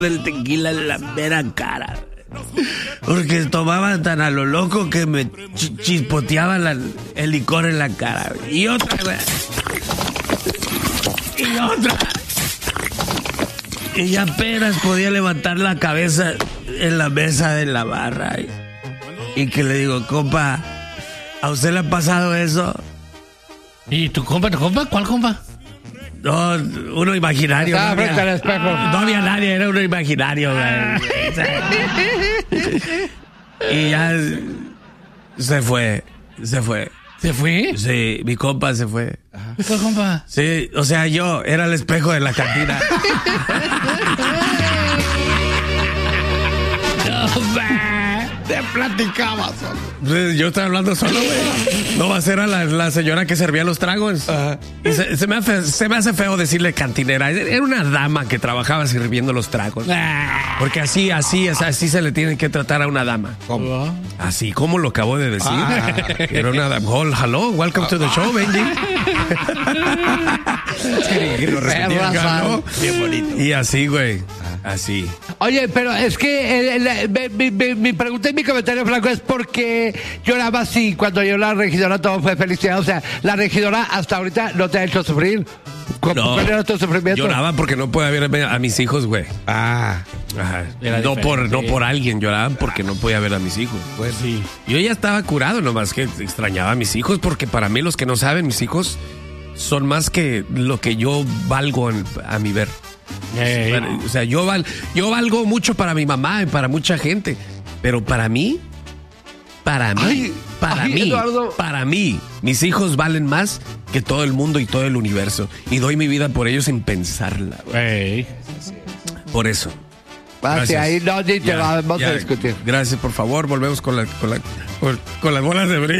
del tequila en la mera cara. Porque tomaba tan a lo loco que me chispoteaba el licor en la cara. Y otra, güey. Y otra. Y ya apenas podía levantar la cabeza en la mesa de la barra. Y que le digo, compa, ¿a usted le ha pasado eso? ¿Y tu compa? ¿Cuál compa? No, uno imaginario. Estaba frente al espejo. No había nadie, era uno imaginario, güey. Y ya se fue. ¿Se fue? Sí, mi compa se fue. ¿Cuál compa? Sí, o sea, yo era el espejo de la cantina. Te platicabas. Yo estoy hablando solo, güey. No va a ser a la señora que servía los tragos. Y se me hace feo decirle cantinera. Era una dama que trabajaba sirviendo los tragos. Porque así se le tiene que tratar a una dama. ¿Cómo? Así como lo acabo de decir. Era una dama. Oh, hello, welcome to the show, Benji. Bien bonito. Y así, güey. Así. Oye, pero es que mi pregunta y mi comentario, Franco, es porque lloraba así cuando yo la regidora todo fue felicidad. O sea, la regidora hasta ahorita no te ha hecho sufrir. No, ¿Cuál era tu sufrimiento? lloraba porque no podía ver a mis hijos, güey. Ah, Ajá. No por alguien, lloraban porque no podía ver a mis hijos. pues sí. Yo ya estaba curado, nomás que extrañaba a mis hijos, porque para mí, los que no saben, mis hijos son más que lo que yo valgo a mi ver. O sea, yo valgo mucho para mi mamá y para mucha gente, pero para mí, Eduardo. para mí, mis hijos valen más que todo el mundo y todo el universo, y doy mi vida por ellos sin pensarla, güey. Por eso. Hacia ahí no, ni te vamos a discutir. Gracias, por favor, volvemos con las bolas de brillo.